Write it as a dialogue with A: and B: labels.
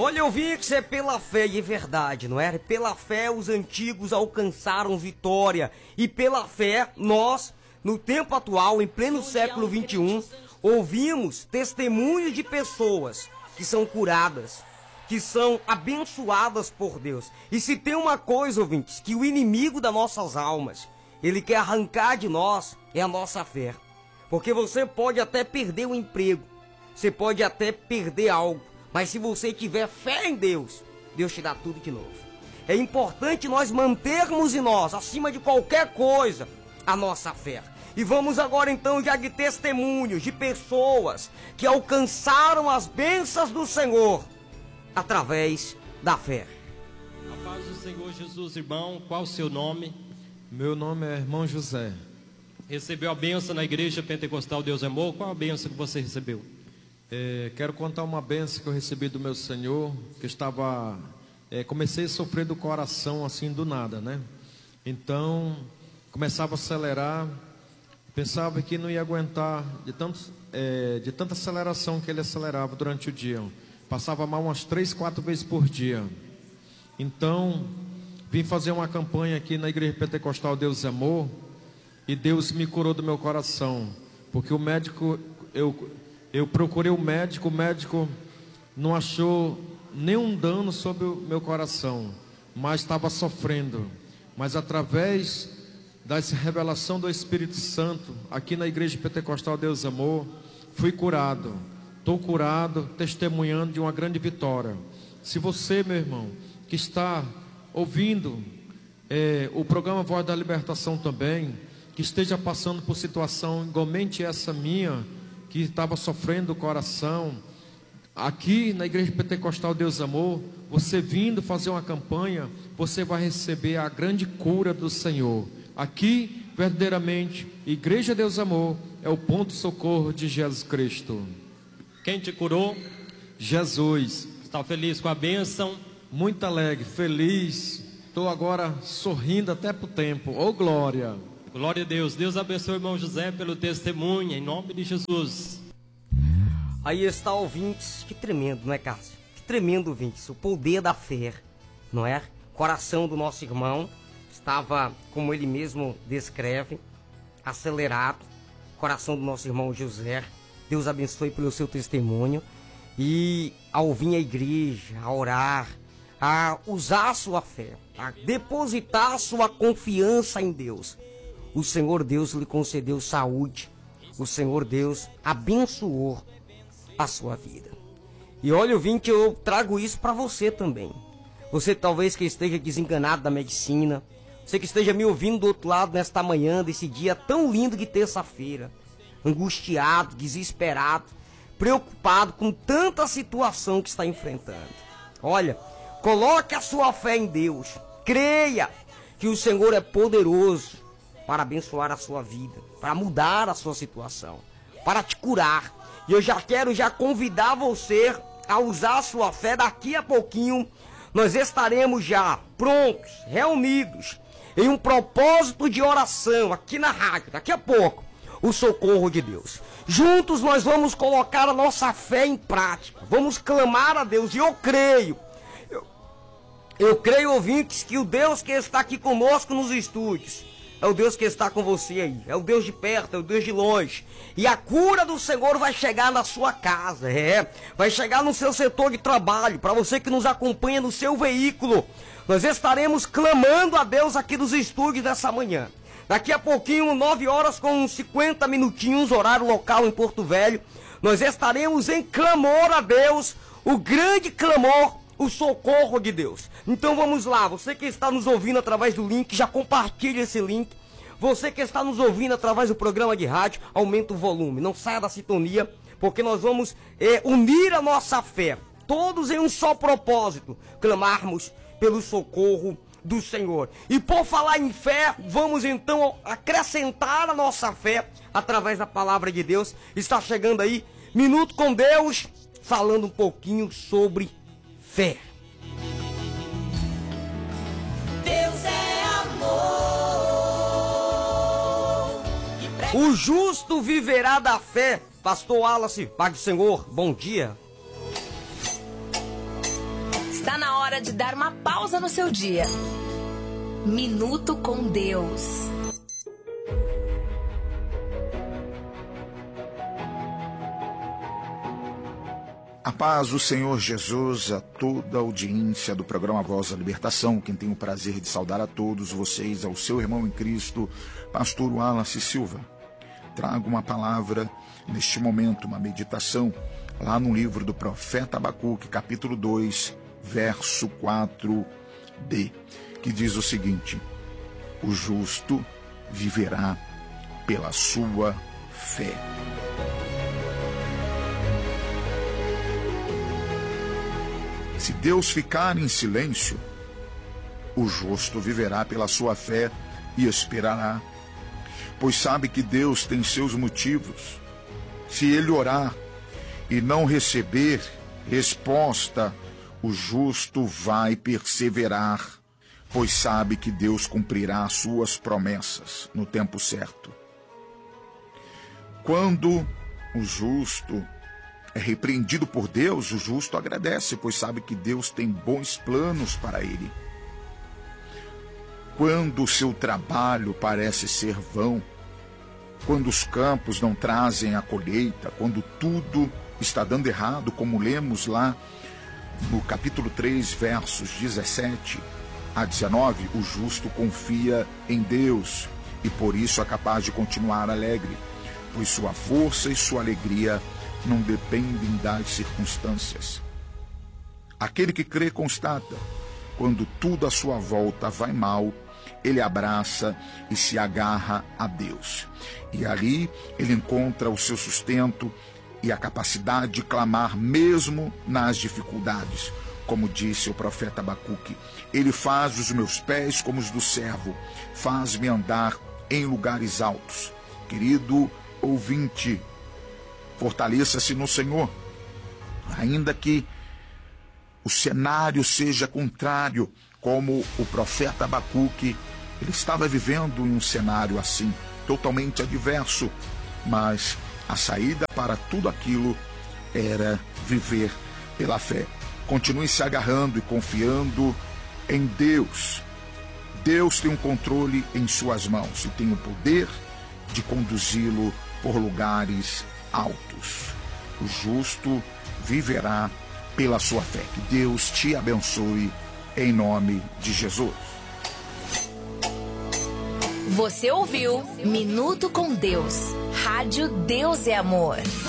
A: Olha, eu vi que isso é pela fé, e é verdade, não é? Pela fé os antigos alcançaram vitória, e pela fé nós, no tempo atual, em pleno século XXI, ouvimos testemunhos de pessoas que são curadas, que são abençoadas por Deus. E se tem uma coisa, ouvintes, que o inimigo das nossas almas, ele quer arrancar de nós, é a nossa fé. Porque você pode até perder o emprego, você pode até perder algo, mas se você tiver fé em Deus, Deus te dá tudo de novo. É importante nós mantermos em nós, acima de qualquer coisa, a nossa fé. E vamos agora então já de testemunhos de pessoas que alcançaram as bênçãos do Senhor através da fé.
B: A paz do Senhor Jesus, irmão. Qual o seu nome?
C: Meu nome é irmão José.
B: Recebeu a bênção na igreja pentecostal Deus é Amor? Qual a bênção que você recebeu?
C: Quero contar uma bênção que eu recebi do meu Senhor, que estava... comecei a sofrer do coração assim do nada, né? Então, começava a acelerar, pensava que não ia aguentar de tanta aceleração que ele acelerava durante o dia. Passava mal umas 3, 4 vezes por dia. Então, vim fazer uma campanha aqui na igreja pentecostal Deus é Amor, e Deus me curou do meu coração, porque o médico, eu procurei o médico não achou nenhum dano sobre o meu coração, mas estava sofrendo. Mas através da revelação do Espírito Santo, aqui na igreja pentecostal Deus Amor, fui curado. Estou curado, testemunhando de uma grande vitória. Se você, meu irmão, que está ouvindo o programa Voz da Libertação também, que esteja passando por situação igualmente essa minha, que estava sofrendo o coração, aqui na igreja pentecostal Deus Amor, você vindo fazer uma campanha, você vai receber a grande cura do Senhor. Aqui, verdadeiramente, igreja Deus Amor é o ponto de socorro de Jesus Cristo.
B: Quem te curou?
C: Jesus.
B: Está feliz com a bênção?
C: Muito alegre, feliz. Estou agora sorrindo até pro tempo. Ô glória!
B: Glória a Deus. Deus abençoe o irmão José pelo testemunho, em nome de Jesus.
A: Aí está, ouvintes, que tremendo, não é, Cássio? Que tremendo, ouvintes, o poder da fé, não é? O coração do nosso irmão estava, como ele mesmo descreve, acelerado. O coração do nosso irmão José, Deus abençoe pelo seu testemunho. E ao vir à igreja, a orar, a usar a sua fé, a depositar a sua confiança em Deus, o Senhor Deus lhe concedeu saúde, o Senhor Deus abençoou a sua vida. E olha, ouvinte, eu trago isso para você também. Você talvez que esteja desenganado da medicina, você que esteja me ouvindo do outro lado nesta manhã, desse dia tão lindo de terça-feira, angustiado, desesperado, preocupado com tanta situação que está enfrentando. Olha, coloque a sua fé em Deus, creia que o Senhor é poderoso para abençoar a sua vida, para mudar a sua situação, para te curar. E eu já quero convidar você a usar a sua fé. Daqui a pouquinho nós estaremos já prontos, reunidos em um propósito de oração aqui na rádio. Daqui a pouco, o socorro de Deus. Juntos nós vamos colocar a nossa fé em prática. Vamos clamar a Deus. E eu creio, ouvintes, que o Deus que está aqui conosco nos estúdios é o Deus que está com você aí. É o Deus de perto, é o Deus de longe. E a cura do Senhor vai chegar na sua casa. Vai chegar no seu setor de trabalho. Para você que nos acompanha no seu veículo. Nós estaremos clamando a Deus aqui nos estúdios dessa manhã. Daqui a pouquinho, 9 horas com 50 minutinhos, horário local em Porto Velho, nós estaremos em clamor a Deus, o grande clamor, o socorro de Deus. Então vamos lá, você que está nos ouvindo através do link, já compartilha esse link. Você que está nos ouvindo através do programa de rádio, aumenta o volume, não saia da sintonia, porque nós vamos unir a nossa fé, todos em um só propósito, clamarmos pelo socorro do Senhor. E por falar em fé, vamos então acrescentar a nossa fé através da palavra de Deus. Está chegando aí, Minuto com Deus, falando um pouquinho sobre fé.
D: Deus é amor.
A: O justo viverá da fé. Pastor Wallace, Pai do Senhor, bom dia.
E: hora de dar uma pausa no seu dia. Minuto com Deus.
F: A paz do Senhor Jesus a toda a audiência do programa Voz da Libertação. Quem tem o prazer de saudar a todos vocês, ao seu irmão em Cristo, pastor Wallace Silva. Trago uma palavra neste momento, uma meditação, lá no livro do profeta Abacuque, capítulo 2, verso 4b, que diz o seguinte: o justo viverá pela sua fé. Se Deus ficar em silêncio, o justo viverá pela sua fé e esperará, pois sabe que Deus tem seus motivos. Se ele orar e não receber resposta, o justo vai perseverar, pois sabe que Deus cumprirá suas promessas no tempo certo. Quando o justo é repreendido por Deus, o justo agradece, pois sabe que Deus tem bons planos para ele. Quando o seu trabalho parece ser vão, quando os campos não trazem a colheita, quando tudo está dando errado, como lemos lá no capítulo 3, versos 17 a 19, o justo confia em Deus e por isso é capaz de continuar alegre, pois sua força e sua alegria não dependem das circunstâncias. Aquele que crê constata: quando tudo à sua volta vai mal, ele abraça e se agarra a Deus. E ali ele encontra o seu sustento e a capacidade de clamar mesmo nas dificuldades. Como disse o profeta Abacuque: ele faz os meus pés como os do servo, faz-me andar em lugares altos. Querido ouvinte, fortaleça-se no Senhor, ainda que o cenário seja contrário, como o profeta Abacuque. Ele estava vivendo em um cenário assim, totalmente adverso, mas a saída para tudo aquilo era viver pela fé. Continue se agarrando e confiando em Deus. Deus tem um controle em suas mãos e tem o poder de conduzi-lo por lugares altos. O justo viverá pela sua fé. Que Deus te abençoe em nome de Jesus.
E: Você ouviu Minuto com Deus. Rádio Deus é Amor.